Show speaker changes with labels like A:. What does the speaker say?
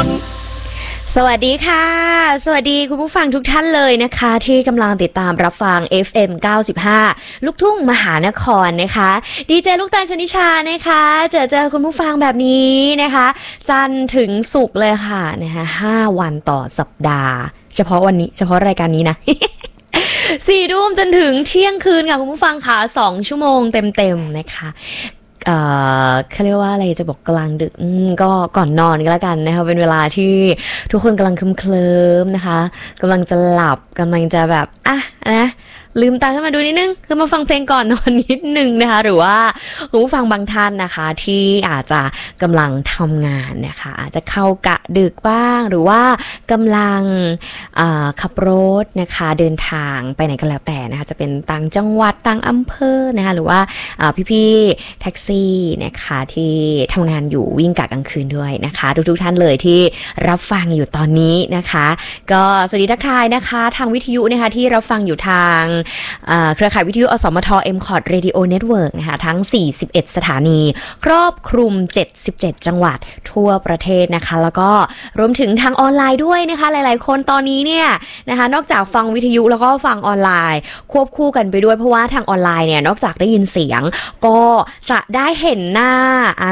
A: สวัสดีค่ะสวัสดีคุณผู้ฟังทุกท่านเลยนะคะที่กำลังติดตามรับฟัง FM 95ลูกทุ่งมหานครนะคะดีเจลูกตาลชนิชานะคะเจอคุณผู้ฟังแบบนี้นะคะจันทร์ถึงศุกร์เลยค่ะนะคะ5 วันต่อสัปดาห์เฉพาะวันนี้เฉพาะรายการนี้นะ 4 ทุ่มจนถึงเที่ยงคืนค่ะคุณผู้ฟังค่ะ2 ชั่วโมงเต็มๆนะคะเขาเรียกว่าอะไรจะบอกกลางดึกก็ก่อนนอนก็แล้วกันนะคะเป็นเวลาที่ทุกคนกำลังเคลิ้มๆนะคะกำลังจะหลับกำลังจะแบบนะลืมตาขึ้นมาดูนิดนึงคือมาฟังเพลงก่อนนอนนิดนึงนะคะหรือว่าคุณผู้ฟังบางท่านนะคะที่อาจจะกำลังทำงานนะคะอาจจะเข้ากะดึกบ้างหรือว่ากำลังขับรถนะคะเดินทางไปไหนก็แล้วแต่นะคะจะเป็นต่างจังหวัดต่างอำเภอนะคะหรือว่าพี่ๆแท็กซี่นะคะที่ทำงานอยู่วิ่งกะกลางคืนด้วยนะคะทุกท่านเลยที่รับฟังอยู่ตอนนี้นะคะก็สวัสดีทักทายนะคะทางวิทยุนะคะที่รับฟังอยู่ทางเครือข่ายวิทยุอสมท MCOT Radio Network นะคะทั้ง41สถานีครอบคลุม77จังหวัดทั่วประเทศนะคะแล้วก็รวมถึงทางออนไลน์ด้วยนะคะหลายๆคนตอนนี้เนี่ยนะคะนอกจากฟังวิทยุแล้วก็ฟังออนไลน์ควบคู่กันไปด้วยเพราะว่าทางออนไลน์เนี่ยนอกจากได้ยินเสียงก็จะได้เห็นหน้า